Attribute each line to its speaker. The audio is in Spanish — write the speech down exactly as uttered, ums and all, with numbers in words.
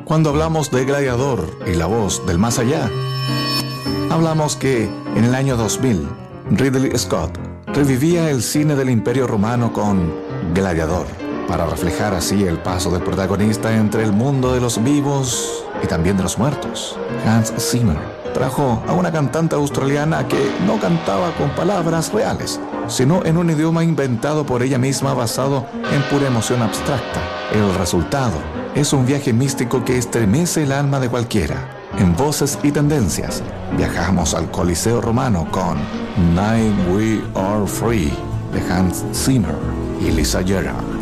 Speaker 1: Cuando hablamos de Gladiador y la voz del más allá, hablamos que en el año dos mil, Ridley Scott revivía el cine del Imperio Romano con Gladiador, para reflejar así el paso del protagonista entre el mundo de los vivos y también de los muertos. Hans Zimmer trajo a una cantante australiana que no cantaba con palabras reales, sino en un idioma inventado por ella misma basado en pura emoción abstracta. El resultado es un viaje místico que estremece el alma de cualquiera. En Voces y Tendencias, viajamos al Coliseo Romano con Night We Are Free de Hans Zimmer y Lisa Gerrard.